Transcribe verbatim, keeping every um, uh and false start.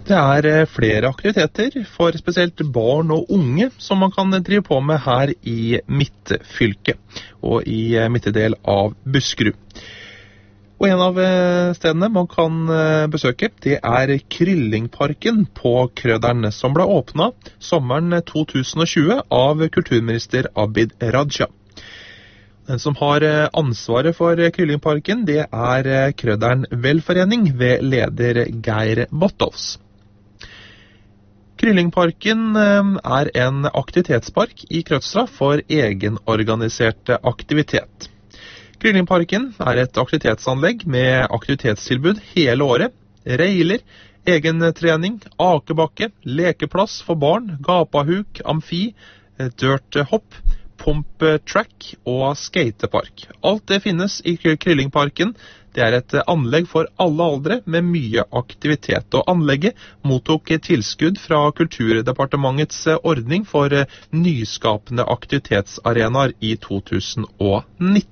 Det er flere aktiviteter for spesielt barn og unge som man kan drive på med her i Midtfylket og i midtdel av Buskerud. Og en av stedene man kan besøke, det er Kyllingparken på Krøderen, som ble åpnet sommeren to tusen og tjue av kulturminister Abid Raja. Den som har ansvaret for Kyllingparken, det er Krøderen Velforening ved leder Geir Bottovs. Kyllingparken er en aktivitetspark i Krødstra for egenorganisert aktivitet. Kyllingparken er et aktivitetsanlegg med aktivitetstilbud hele året, reiler, egentrening, akebakke, lekeplass for barn, gapahuk, amfi, dirthopp, pump-track og skatepark. Alt det finnes i Kyllingparken. Det er et anlegg for alle aldre med mye aktivitet, og anlegget mottok tilskudd fra Kulturdepartementets ordning for nyskapende aktivitetsarenaer i to tusen og nitten.